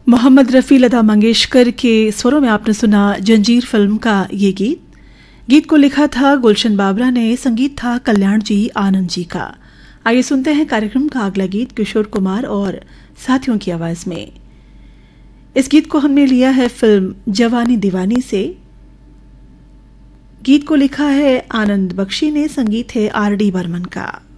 मोहम्मद रफ़ी, लता मंगेशकर के स्वरों में आपने सुना जंजीर फिल्म का ये गीत को लिखा था गुलशन बाबरा ने, संगीत था कल्याण जी आनंद जी का। आइए सुनते हैं कार्यक्रम का अगला गीत किशोर कुमार और साथियों की आवाज में। इस गीत को हमने लिया है फिल्म जवानी दीवानी से। गीत को लिखा है आनंद बख्शी ने, संगीत है आर डी बर्मन का।